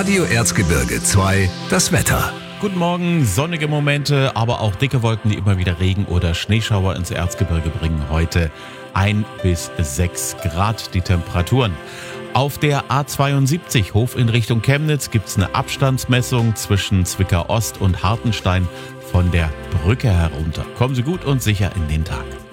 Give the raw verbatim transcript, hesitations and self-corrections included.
Radio Erzgebirge zwei, das Wetter. Guten Morgen, sonnige Momente, aber auch dicke Wolken, die immer wieder Regen oder Schneeschauer ins Erzgebirge bringen. Heute ein bis sechs Grad die Temperaturen. Auf der A zweiundsiebzig Hof in Richtung Chemnitz gibt es eine Abstandsmessung zwischen Zwickau Ost und Hartenstein von der Brücke herunter. Kommen Sie gut und sicher in den Tag.